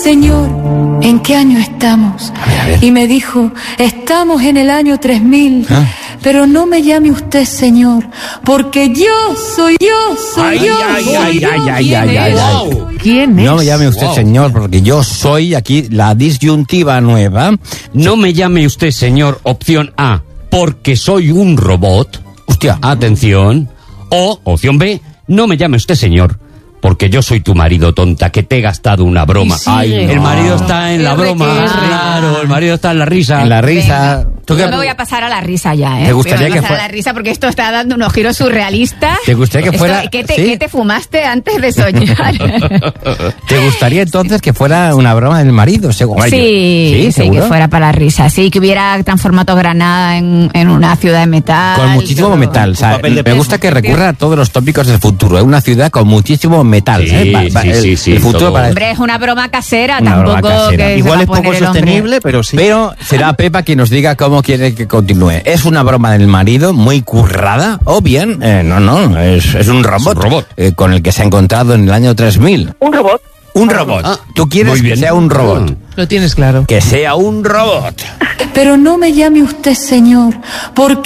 Señor, ¿en qué año estamos? A ver. Y me dijo, estamos en el año 3000. ¿Ah? Pero no me llame usted Señor, porque yo soy yo. ¿Quién es? No me llame usted señor, porque yo soy aquí la disyuntiva nueva. No me llame usted señor, opción A, porque soy un robot. Hostia. Atención. O, opción B, no me llame usted señor, porque yo soy tu marido, tonta, que te he gastado una broma. Y sigue. Ay, el marido está en la broma. R. Claro, el marido está en la risa. En la risa. ¿Tú qué- Yo me voy a pasar a la risa ya, ¿eh? ¿Te gustaría Me voy a que pasar fuera- a la risa porque esto está dando unos giros surrealistas. ¿Te gustaría que fuera- ¿Qué sí? te fumaste antes de soñar? ¿Te gustaría entonces que fuera una broma del marido? Sí, que ¿seguro? fuera para la risa. Sí, que hubiera transformado Granada en una ciudad de metal. Con muchísimo todo. metal. O sea, papel de me gusta que recurra a todos los tópicos del futuro. Es una ciudad con muchísimo metal. Sí, sí, el futuro todo. para... Hombre, es una broma casera, Una broma tampoco casera. que Igual se es va a poco poner el hombre. sostenible, pero sí. Pero será Pepa quien nos diga cómo quiere que continúe. ¿Es una broma del marido muy currada? O bien, no, es un robot. un robot. Con el que se ha encontrado en el año 3000. Un robot. Un robot. Ah, ¿Tú quieres muy que bien. sea un robot? Lo tienes claro. Que sea un robot. Pero no me llame usted Señor, porque